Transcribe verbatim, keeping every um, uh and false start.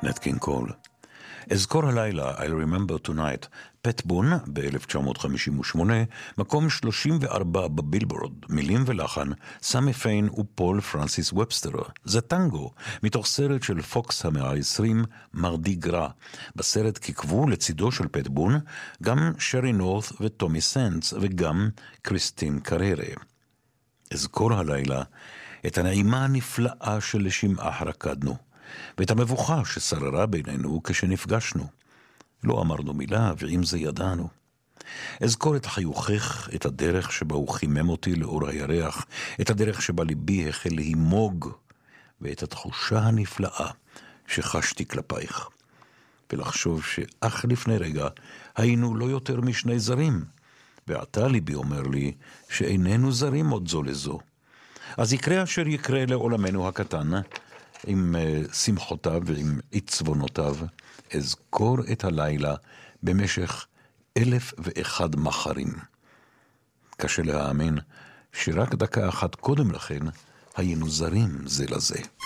נט קינג קול. אזכור הלילה, I'll remember tonight, פט בון ב-אלף תשע מאות חמישים ושמונה, מקום שלושים וארבע בבילבורד, מילים ולחן, סמי פיין ופול פרנסיס ובסטר. זה טנגו, מתוך סרט של פוקס המאה ה-עשרים, מרדי גרה. בסרט כיכבו לצידו של פט בון, גם שרי נורת' וטומי סנדס, וגם קריסטין קררה. אזכור הלילה, את הנעימה הנפלאה שלשמעה רקדנו, ואת המבוכה ששררה בינינו כשנפגשנו. לא אמרנו מילה, ועם זה ידענו. אזכור את החיוכך, את הדרך שבה הוא חימם אותי לאור הירח, את הדרך שבה ליבי החל להימוג, ואת התחושה הנפלאה שחשתי כלפייך. ולחשוב שאך לפני רגע היינו לא יותר משני זרים, ועתה ליבי אומר לי שאיננו זרים עוד זו לזו. אז יקרה אשר יקרה לעולמנו הקטן, עם שמחותיו ועם עצבונותיו, אזכור את הלילה במשך אלף ואחד מחרים. קשה להאמין שרק דקה אחת קודם לכן היינו זרים זה לזה.